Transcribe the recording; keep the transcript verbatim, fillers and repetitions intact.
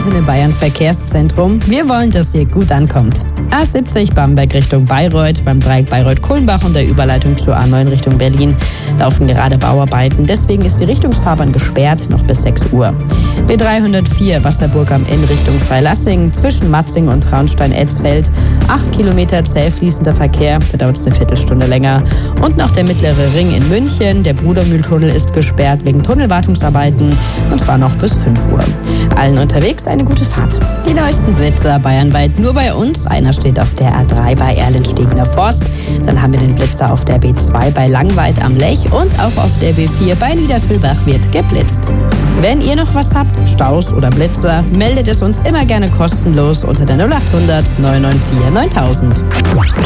Antenne Bayern Verkehrszentrum. Wir wollen, dass ihr gut ankommt. A siebzig Bamberg Richtung Bayreuth, beim Dreieck Bayreuth-Kulmbach und der Überleitung zur A neun Richtung Berlin laufen gerade Bauarbeiten. Deswegen ist die Richtungsfahrbahn gesperrt, noch bis sechs Uhr. B dreihundertvier Wasserburg am Inn Richtung Freilassing, zwischen Matzing und Traunstein-Etzfeld. acht Kilometer zäh fließender Verkehr, da dauert es eine Viertelstunde länger. Und noch der mittlere Ring in München. Der Brudermühltunnel ist gesperrt wegen Tunnelwartungsarbeiten und zwar noch bis fünf Uhr. Allen unterwegs eine gute Fahrt. Die neuesten Blitzer bayernweit nur bei uns. Einer steht auf der A drei bei Erlenstegener Forst. Dann haben wir den Blitzer auf der B zwei bei Langweid am Lech und auch auf der B vier bei Niederfüllbach wird geblitzt. Wenn ihr noch was habt, Staus oder Blitzer, meldet es uns immer gerne kostenlos unter der null acht hundert neun neun vier neuntausend.